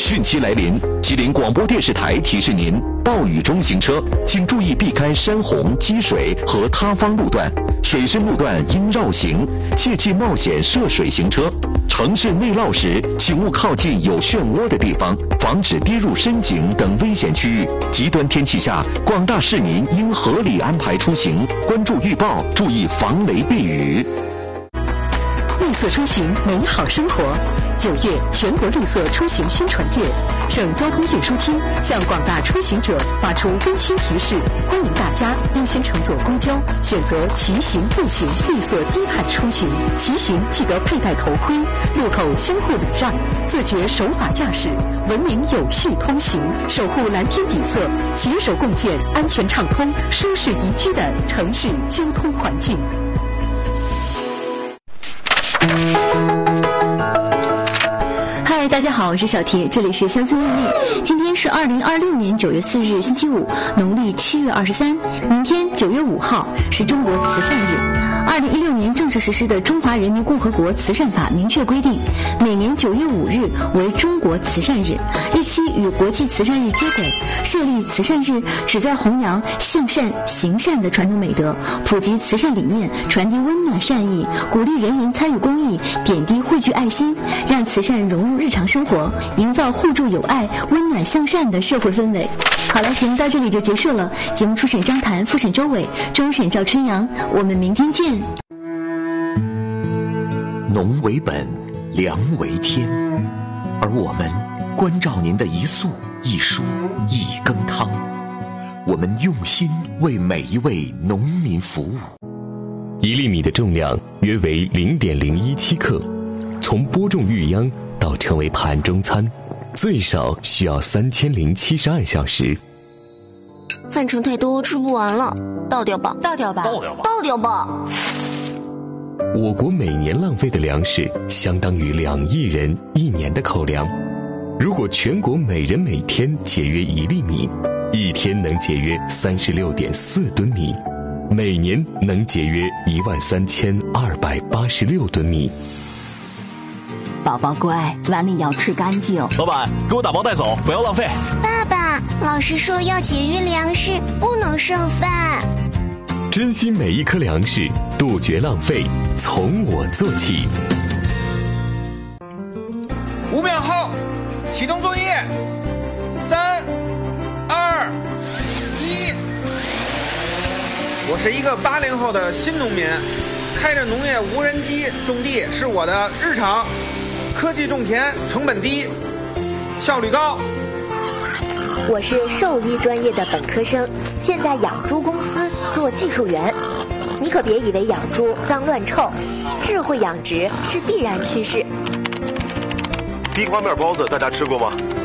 汛期来临，吉林广播电视台提示您：暴雨中行车，请注意避开山洪、积水和塌方路段，水深路段应绕行，切忌冒险涉水行车。城市内涝时，请勿靠近有漩涡的地方，防止跌入深井等危险区域。极端天气下，广大市民应合理安排出行，关注预报，注意防雷避雨。 绿色出行，美好生活。9月全国绿色出行宣传月，省交通运输厅向广大出行者发出温馨提示，欢迎大家优先乘坐公交，选择骑行、步行绿色低碳出行。骑行记得佩戴头盔，路口相互礼让，自觉守法驾驶，文明有序通行，守护蓝天底色，携手共建安全畅通、舒适宜居的城市交通环境。 嗨，大家好，我是小铁，这里是乡村日历。今天是2026年9月4日，星期五，农历7月23。明天9月5号是中国慈善日。2016年正式实施的《中华人民共和国慈善法》明确规定，每年9月5日为中国慈善日，日期与国际慈善日接轨。设立慈善日，旨在弘扬向善行善的传统美德，普及慈善理念，传递温暖善意，鼓励人人参与公益，点滴汇聚爱心，让慈善融入日常生活，营造互助有爱、温暖向善的社会氛围。好了，节目到这里就结束了。节目初审张谭，复审周伟，终审赵春阳。我们明天见。 农为本，粮为天，而我们关照您的一粟一蔬一羹汤，我们用心为每一位农民服务。 1粒米的重量约为0.017克，从播种育秧到成为盘中餐，最少需要3072小时。 饭盛太多，吃不完了，倒掉吧， 倒掉吧， 倒掉吧，倒掉吧。 我国每年浪费的粮食相当于2亿人1年的口粮。如果全国每人每天节约1粒米，一天能节约36.4吨米，每年能节约13286吨米。 宝宝乖，碗里要吃干净。 老板，给我打包带走，不要浪费。 爸爸，老师说要节约粮食，不能剩饭。 珍惜每一颗粮食，杜绝浪费，从我做起。 5秒后，启动作业。3、2、1。我是一个80后的新农民，开着农业无人机种地是我的日常。科技种田，成本低，效率高。 我是兽医专业的本科生，现在养猪公司做技术员。你可别以为养猪脏乱臭，智慧养殖是必然趋势。 地瓜面包子大家吃过吗？